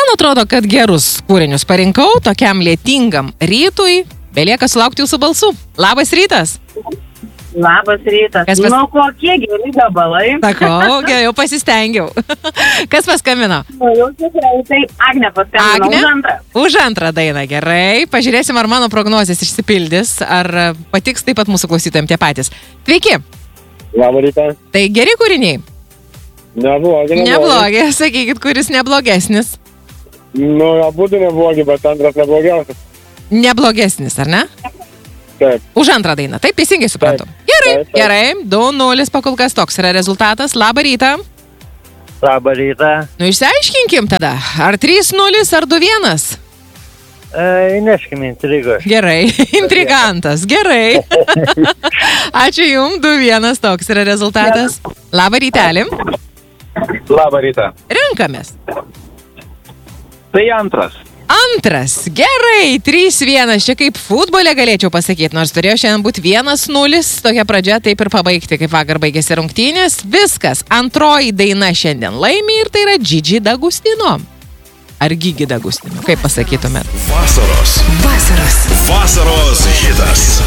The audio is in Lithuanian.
Man atrodo, kad gerus kūrinius parinkau tokiam lietingam rytui. Belieka sulaukti jūsų balsų. Labas rytas. Labas rytas. Nu, kokie geri gabalai. Sakau, jau pasistengiau. Kas paskambino? Jau tikrai, tai Agnė paskambino. Agnė? Už antrą dainą, gerai. Pažiūrėsim, ar mano prognozės išsipildys, ar patiks taip pat mūsų klausytojams tie patys. Sveiki. Labą rytą. Tai geri kūriniai? Neblogi. Sakykit, kuris neblogesnis? Nu, abudu neblogi, bet antras neblogiausias. Neblogesnis, ar ne? Taip. Už antrą dainą, taip teisingai suprantu. Gerai, 2-0 pakol kas toks yra rezultatas. Labą rytą. Labą rytą. Nu, išsiaiškinkim tada, ar 3-0, ar 2-1? Įneškime intrigos. Gerai, intrigantas, gerai. Ačiū jums, 2-1 toks yra rezultatas. Labą rytelį. Labą rytą. Renkamės. Tai antras. Antras, gerai, 3-1, čia kaip futbole galėčiau pasakyti, nors turėjo šiandien būti 1-0, tokia pradžia taip ir pabaigti, kaip vakar baigėsi rungtynės. Viskas, antroji daina šiandien laimi ir tai yra Gigi D'Agostino. Ar Gigi D'Agostino, kaip pasakytumėt? Vasaros hitas.